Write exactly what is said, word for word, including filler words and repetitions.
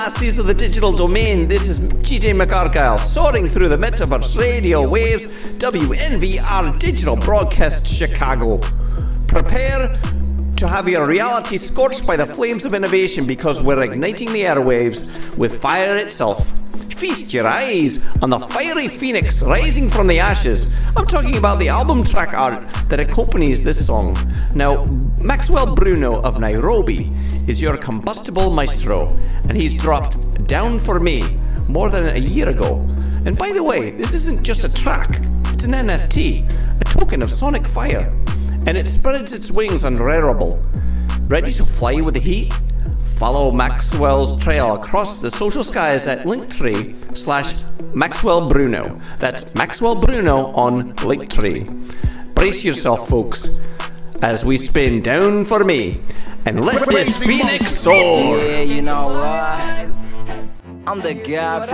Masses of the digital domain, this is G J McArgyle soaring through the metaverse radio waves, W N V R Digital Broadcast Chicago. Prepare to have your reality scorched by the flames of innovation, because we're igniting the airwaves with fire itself. Feast your eyes on the fiery phoenix rising from the ashes. I'm talking about the album track art that accompanies this song. Now, Maxwell Bruno of Nairobi is your combustible maestro, and he's dropped Down For Me more than a year ago. And by the way, this isn't just a track, it's an N F T, a token of sonic fire, and it spreads its wings on Rarible. Ready to fly with the heat? Follow Maxwell's trail across the social skies at Linktree slash Maxwell Bruno. That's Maxwell Bruno on Linktree. Brace yourself, folks, as we spin Down For Me and let this phoenix soar. Yeah, you know what? I'm the guy.